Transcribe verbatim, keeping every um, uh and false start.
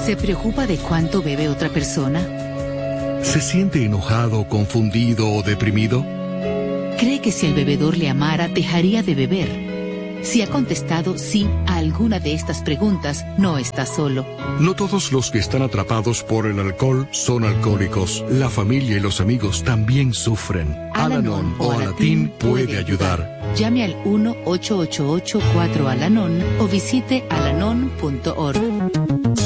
¿Se preocupa de cuánto bebe otra persona? ¿Se siente enojado, confundido o deprimido? ¿Cree que si el bebedor le amara, dejaría de beber? Si ha contestado sí a alguna de estas preguntas, no está solo. No todos los que están atrapados por el alcohol son alcohólicos. La familia y los amigos también sufren. Al-Anon o Alatín puede ayudar. Llame al uno ocho ocho ocho cuatro Al-Anon o visite alanon punto org.